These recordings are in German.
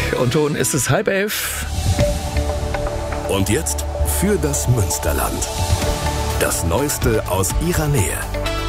und schon ist es 10:30. Und jetzt für das Münsterland. Das Neueste aus ihrer Nähe.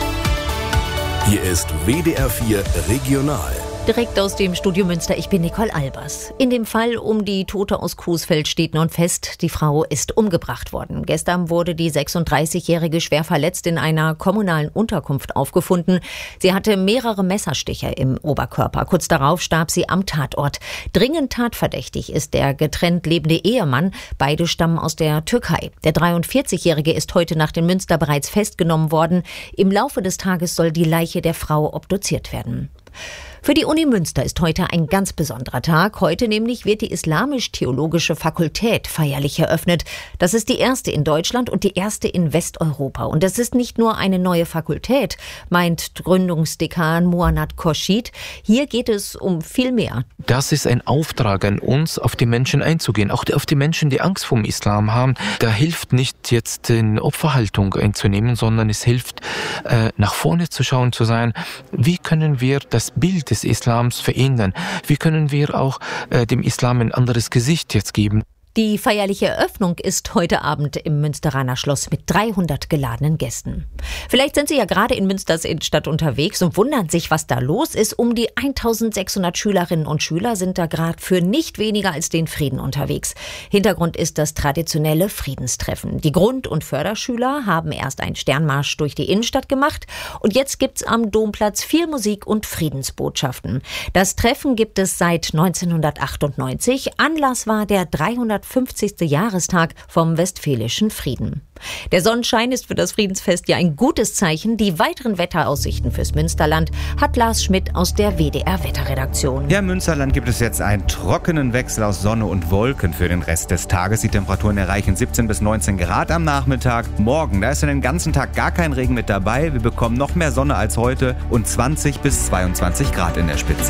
Hier ist WDR 4 Regional. Direkt aus dem Studio Münster, ich bin Nicole Albers. In dem Fall um die Tote aus Coesfeld steht nun fest, die Frau ist umgebracht worden. Gestern wurde die 36-Jährige schwer verletzt in einer kommunalen Unterkunft aufgefunden. Sie hatte mehrere Messerstiche im Oberkörper. Kurz darauf starb sie am Tatort. Dringend tatverdächtig ist der getrennt lebende Ehemann. Beide stammen aus der Türkei. Der 43-Jährige ist heute Nacht in Münster bereits festgenommen worden. Im Laufe des Tages soll die Leiche der Frau obduziert werden. Für die Uni Münster ist heute ein ganz besonderer Tag. Heute nämlich wird die Islamisch-Theologische Fakultät feierlich eröffnet. Das ist die erste in Deutschland und die erste in Westeuropa. Und das ist nicht nur eine neue Fakultät, meint Gründungsdekan Muannat Khorshid. Hier geht es um viel mehr. Das ist ein Auftrag an uns, auf die Menschen einzugehen. Auch auf die Menschen, die Angst vor dem Islam haben. Da hilft nicht jetzt eine Opferhaltung einzunehmen, sondern es hilft, nach vorne zu schauen, zu sein, wie können wir das Bild des Islams verändern? Wie können wir auch dem Islam ein anderes Gesicht jetzt geben? Die feierliche Eröffnung ist heute Abend im Münsteraner Schloss mit 300 geladenen Gästen. Vielleicht sind Sie ja gerade in Münsters Innenstadt unterwegs und wundern sich, was da los ist. Um die 1600 Schülerinnen und Schüler sind da gerade für nicht weniger als den Frieden unterwegs. Hintergrund ist das traditionelle Friedenstreffen. Die Grund- und Förderschüler haben erst einen Sternmarsch durch die Innenstadt gemacht und jetzt gibt's am Domplatz viel Musik und Friedensbotschaften. Das Treffen gibt es seit 1998. Anlass war der 350. Jahrestag vom Westfälischen Frieden. Der Sonnenschein ist für das Friedensfest ja ein gutes Zeichen. Die weiteren Wetteraussichten fürs Münsterland hat Lars Schmidt aus der WDR-Wetterredaktion. Ja, im Münsterland gibt es jetzt einen trockenen Wechsel aus Sonne und Wolken für den Rest des Tages. Die Temperaturen erreichen 17 bis 19 Grad am Nachmittag. Morgen, da ist ja den ganzen Tag gar kein Regen mit dabei. Wir bekommen noch mehr Sonne als heute und 20 bis 22 Grad in der Spitze.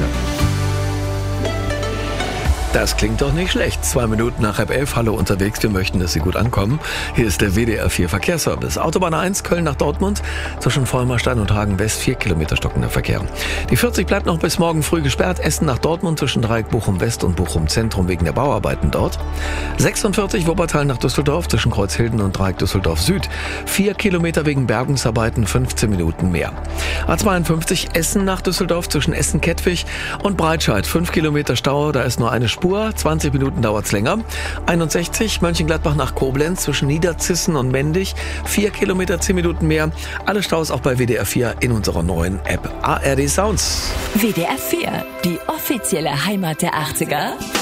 Das klingt doch nicht schlecht. 2 Minuten nach 10:30. Hallo unterwegs. Wir möchten, dass Sie gut ankommen. Hier ist der WDR 4 Verkehrsservice. Autobahn 1 Köln nach Dortmund. Zwischen Vollmerstein und Hagen West 4 Kilometer stockender Verkehr. Die 40 bleibt noch bis morgen früh gesperrt. Essen nach Dortmund zwischen Dreieck Bochum West und Bochum Zentrum wegen der Bauarbeiten dort. 46 Wuppertal nach Düsseldorf zwischen Kreuzhilden und Dreieck Düsseldorf Süd. 4 Kilometer wegen Bergungsarbeiten, 15 Minuten mehr. A52 Essen nach Düsseldorf zwischen Essen-Kettwig und Breitscheid. 5 Kilometer Stau, da ist nur eine Spur. 20 Minuten dauert's länger. 61 Mönchengladbach nach Koblenz zwischen Niederzissen und Mendig. 4 Kilometer, 10 Minuten mehr. Alle Staus auch bei WDR 4 in unserer neuen App ARD Sounds. WDR 4, die offizielle Heimat der 80er.